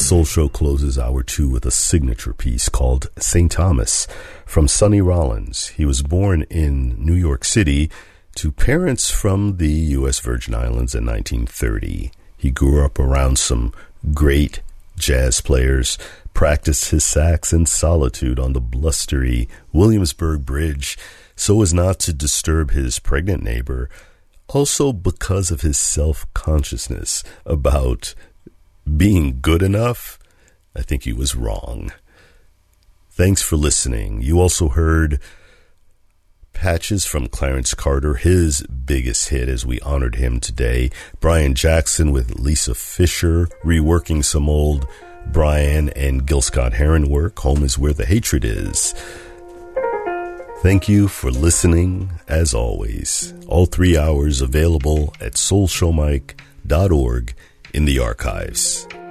Soul Show closes hour 2 with a signature piece called St. Thomas from Sonny Rollins. He was born in New York City to parents from the U.S. Virgin Islands in 1930. He grew up around some great jazz players, practiced his sax in solitude on the blustery Williamsburg Bridge so as not to disturb his pregnant neighbor, also because of his self-consciousness about being good enough. I think he was wrong. Thanks for listening. You also heard Patches from Clarence Carter, his biggest hit as we honored him today. Brian Jackson with Lisa Fisher, reworking some old Brian and Gil Scott-Heron work. Home is Where the Hatred Is. Thank you for listening, as always. All 3 hours available at soulshowmike.org in the archives.